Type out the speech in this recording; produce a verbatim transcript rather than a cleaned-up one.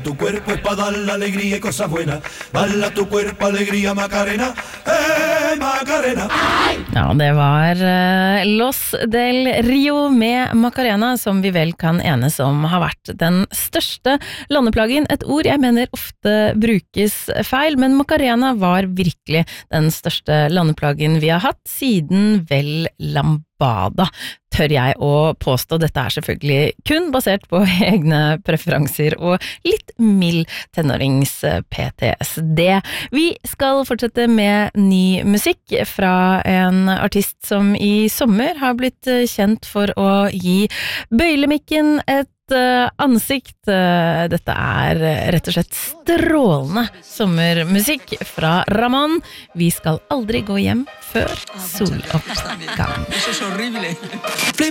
tu cuerpo es para dar la alegría y cosas buenas. Bala tu cuerpo, alegría, Macarena. Eh, Macarena. Ja, det var uh, Los del Rio med Macarena, som vi vel kan enes om har vært den største landeplagen. Et ord jeg mener ofte brukes feil, men Macarena var virkelig den største landeplagen vi har hatt siden vel Lambada, tør jeg å påstå. Dette er selvfølgelig kun basert på egne preferanser og litt mild tenårings-P T S D. Vi skal fortsette med ny musikk fra en artist som i sommer har blitt kjent for å gi bøylemikken et ansikt. Dette er rett og slett strålende sommermusikk fra Ramón. Vi skal aldri gå hjem før soloppgang.